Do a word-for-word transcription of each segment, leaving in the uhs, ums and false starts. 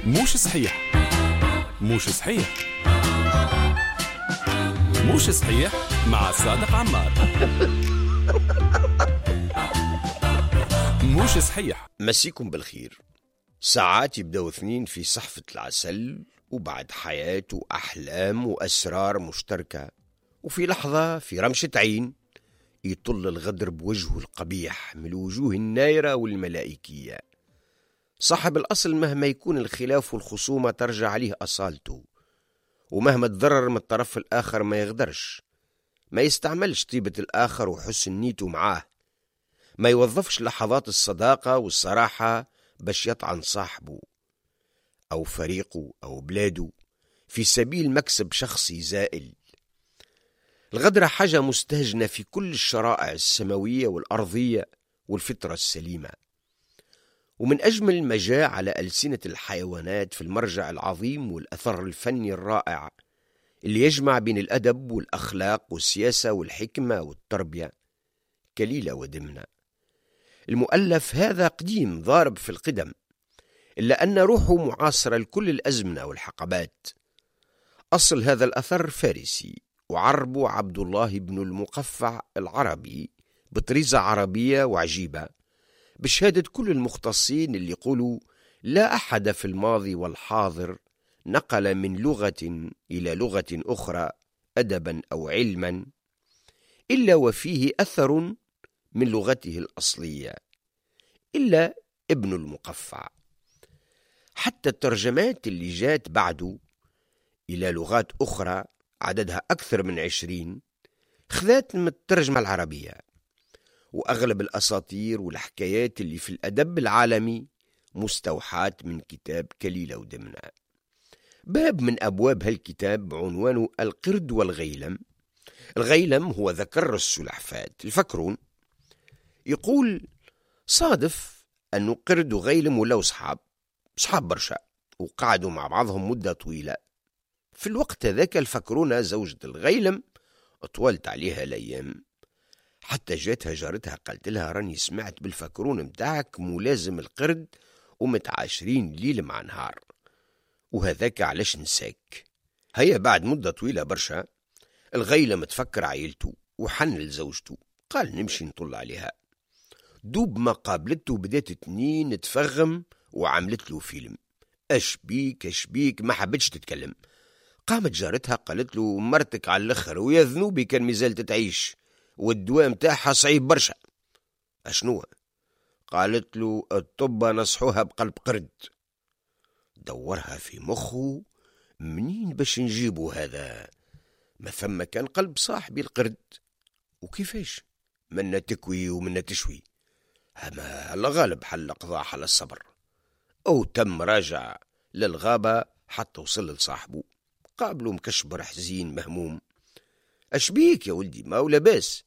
موش صحيح موش صحيح موش صحيح مع صادق عمار. موش صحيح. مسيكم بالخير. ساعات يبدأوا اثنين في صحفة العسل، وبعد حياة وأحلام وأسرار مشتركة، وفي لحظة في رمشة عين يطل الغدر بوجهه القبيح من الوجوه النايرة والملائكية. صاحب الأصل مهما يكون الخلاف والخصومة ترجع عليه أصالته، ومهما تضرر من الطرف الآخر ما يغدرش، ما يستعملش طيبة الآخر وحسن نيته معاه، ما يوظفش لحظات الصداقة والصراحة باش يطعن صاحبه أو فريقه أو بلاده في سبيل مكسب شخصي زائل. الغدرة حاجة مستهجنة في كل الشرائع السماوية والأرضية والفطرة السليمة، ومن أجمل ما جاء على ألسنة الحيوانات في المرجع العظيم والأثر الفني الرائع اللي يجمع بين الأدب والأخلاق والسياسة والحكمة والتربية، كليلة ودمنة. المؤلف هذا قديم ضارب في القدم، إلا أن روحه معاصرة لكل الأزمنة والحقبات. أصل هذا الأثر فارسي، وعربه عبد الله بن المقفع العربي بطريزة عربية وعجيبة، بشهادة كل المختصين اللي يقولوا لا أحد في الماضي والحاضر نقل من لغة إلى لغة أخرى أدبا أو علما إلا وفيه أثر من لغته الأصلية، إلا ابن المقفع. حتى الترجمات اللي جات بعده إلى لغات أخرى عددها أكثر من عشرين خذات من الترجمة العربية، وأغلب الأساطير والحكايات اللي في الأدب العالمي مستوحاة من كتاب كليلة ودمنة. باب من أبواب هالكتاب عنوانه القرد والغيلم. الغيلم هو ذكر السلحفاة الفكرون. يقول صادف أنه قرد وغيلم ولو صحاب صحاب برشا، وقعدوا مع بعضهم مدة طويلة. في الوقت هذاك الفكرونة زوجة الغيلم اطولت عليها الأيام، حتى جاتها جارتها قالت لها راني سمعت بالفكرون متاعك ملازم القرد ومتعاشرين ليل مع نهار، وهذاك علاش نساك. هيا بعد مدة طويلة برشا الغيلم تفكر عائلته وحن لزوجته، قال نمشي نطل عليها. دوب ما قابلته بدات تنين تفغم وعملت له فيلم. أشبيك أشبيك ما حبتش تتكلم. قامت جارتها قالت له مرتك على الاخر ويا ذنوبي كان مازالت تعيش والدواء متاعها صعيب برشا. أشنو؟ قالت له الطبة نصحوها بقلب قرد. دورها في مخه منين باش نجيبه هذا؟ ما ثم كان قلب صاحبي القرد، وكيفاش منا تكوي ومنا تشوي. أما الغالب حل قضاء حل الصبر، أو تم راجع للغابة حتى وصل لصاحبه، قابله مكشبر حزين مهموم. أشبيك يا ولدي ما هو لاباس؟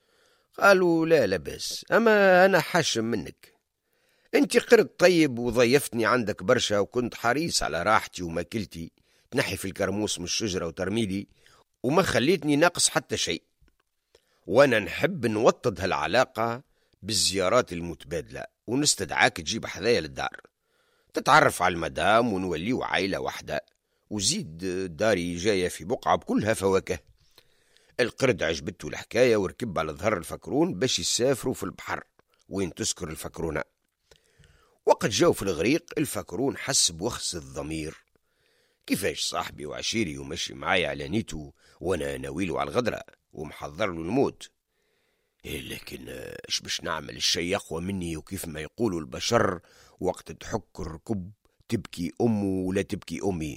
قالوا لا لاباس، أما أنا حاشم منك، أنت قرد طيب وضيفتني عندك برشا، وكنت حريص على راحتي وماكلتي، تنحي في الكرموس من الشجرة وترميلي وما خليتني ناقص حتى شيء. وأنا نحب نوطد هالعلاقة بالزيارات المتبادلة، ونستدعاك تجيب حذايا للدار تتعرف على المدام ونوليو عائلة واحدة، وزيد داري جاية في بقعة بكلها فواكه. القرد عجبته الحكاية وركب على ظهر الفكرون باش يسافروا في البحر وين تسكر الفكرونة. وقت جاو في الغريق الفكرون حس بوخس الضمير، كيفاش صاحبي وعشيري ومشي معايا على نيته وانا ناويله على الغدرة ومحضر له الموت. إيه لكن ايش باش نعمل؟ الشيء يقوى مني، وكيف ما يقولوا البشر وقت تحك الركب تبكي أمه ولا تبكي أمي.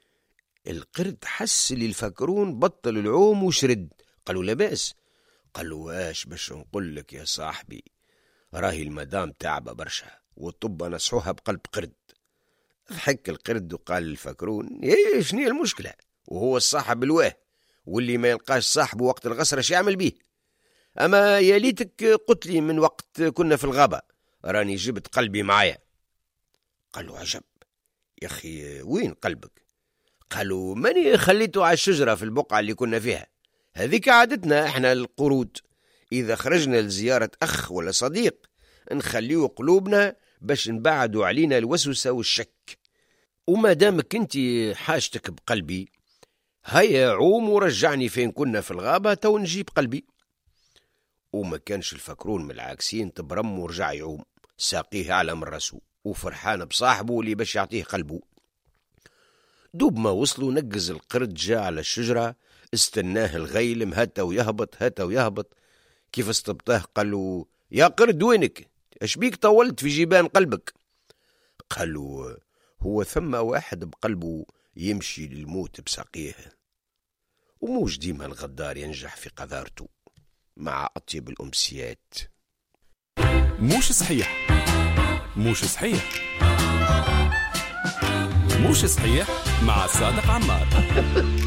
القرد حس للفكرون بطل العوم وشرد. قالوا لاباس؟ قالوا واش باش نقول لك يا صاحبي، راهي المدام تعبة برشا والطب نصحوها بقلب قرد. ضحك القرد وقال للفكرون ايه شنو المشكلة، وهو الصاحب الواه، واللي ما يلقاش صاحبه وقت الغسرة شي يعمل بيه؟ أما يا ليتك قلت لي من وقت كنا في الغابة، راني جبت قلبي معايا. قالوا عجب يا أخي، وين قلبك؟ قالوا ماني خليته على الشجرة في البقعة اللي كنا فيها، هذيك عادتنا احنا القرود، إذا خرجنا لزيارة أخ ولا صديق نخليه قلوبنا باش نبعدوا علينا الوسوسة والشك. وما دامك انت حاجتك بقلبي، هيا عوم ورجعني فين كنا في الغابة تو نجيب قلبي. وما كانش الفكرون من العاكسين تبرم ورجع يعوم، ساقيه على من راسه وفرحان بصاحبه اللي باش يعطيه قلبه. دوب ما وصلوا نقز القرد جاء على الشجرة، استناه الغيلم هتا ويهبط هتا ويهبط. كيف استبطاه قال له يا قرد وينك؟ اش بيك طولت في جبان قلبك؟ قال له هو ثم واحد بقلبه يمشي للموت بساقيه، وموش ديما الغدار ينجح في قذارته. مع أطيب الأمسيات. موش صحيح موش صحيح موش صحيح مع صادق عمار.